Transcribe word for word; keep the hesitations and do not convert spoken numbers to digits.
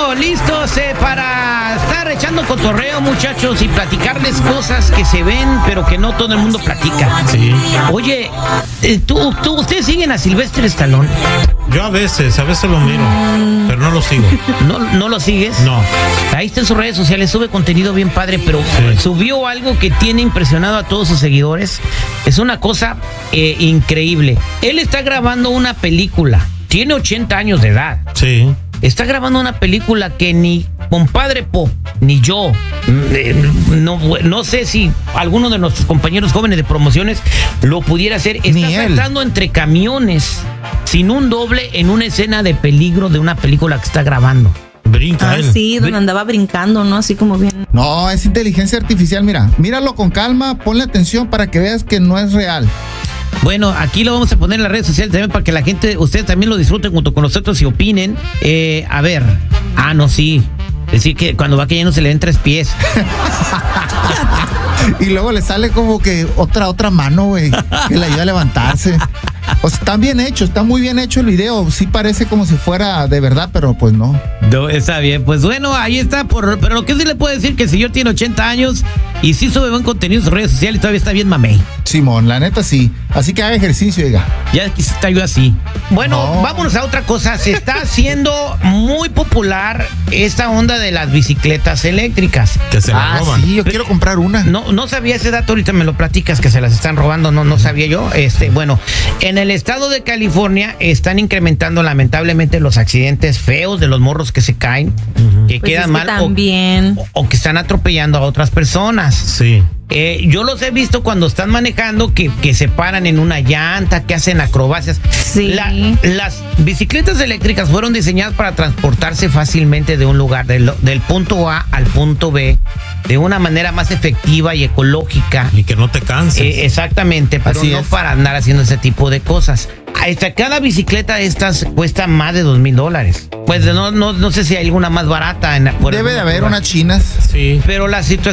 listos, listos eh, para estar echando cotorreo, muchachos, y platicarles cosas que se ven, pero que no todo el mundo platica. Sí. Oye, eh, ¿tú, tú, ¿ustedes siguen a Sylvester Stallone? Yo a veces, a veces lo miro, pero no lo sigo. ¿No, no lo sigues? No. Ahí está en sus redes sociales, sube contenido bien padre, pero Sí. subió algo que tiene impresionado a todos sus seguidores. Es una cosa eh, increíble. Él está grabando una película, tiene ochenta años de edad. Sí. Está grabando una película que ni compadre Pop, ni yo, eh, no, no sé si alguno de nuestros compañeros jóvenes de promociones lo pudiera hacer. Está Ni él. saltando entre camiones, sin un doble, en una escena de peligro de una película que está grabando. Brinca Ah, él. sí, donde andaba brincando, ¿no? Así como bien. No, es inteligencia artificial, mira. Míralo con calma, ponle atención para que veas que no es real. Bueno, aquí lo vamos a poner en las redes sociales también para que la gente, ustedes también lo disfruten junto con nosotros y opinen. Eh, a ver, ah, no, sí. Decir que cuando va cayendo se le den tres pies. Y luego le sale como que otra, otra mano, güey, que le ayuda a levantarse. O sea, está bien hecho, está muy bien hecho el video. Sí parece como si fuera de verdad, pero pues no. No, está bien, pues bueno, ahí está, por, pero lo que sí le puedo decir que el señor tiene ochenta años y sí sube buen contenido en sus redes sociales y todavía está bien mamey. Simón, la neta sí. Así que haga ejercicio, diga. Ya está yo así. Bueno, No. vámonos a otra cosa. Se está haciendo muy popular esta onda de las bicicletas eléctricas. Que se la Ah, roban. sí, yo quiero comprar una. No, no sabía ese dato, ahorita me lo platicas que se las están robando, no, no sabía yo. Este, bueno, en el estado de California están incrementando lamentablemente los accidentes feos de los morros que se caen, que Pues quedan es que mal o- también. o, o que están atropellando a otras personas. Sí. Eh, yo los he visto cuando están manejando que, que se paran en una llanta, que hacen acrobacias. Sí. La- las bicicletas eléctricas fueron diseñadas para transportarse fácilmente de un lugar, del, del punto A al punto B, de una manera más efectiva y ecológica. Y que no te canses. Eh, exactamente, pero Así no es. para andar haciendo ese tipo de cosas. Hasta cada bicicleta de estas cuesta más de dos mil dólares. Pues no, no, no sé si hay alguna más barata. En, por Debe de alguna haber lugar. unas chinas. Sí. Pero la situación